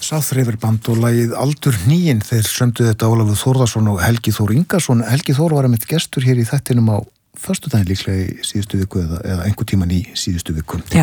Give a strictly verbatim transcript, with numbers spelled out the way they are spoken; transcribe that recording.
South River Band og lagið Aldur hnýinn, þeir sömdu þetta Ólafur Þórðarsson og Helgi Þór Ingason. Helgi Þór var einmitt gestur hér í þættinum á föstudaginn líklega í síðustu viku eða, eða einhver tíman í síðustu viku. Já.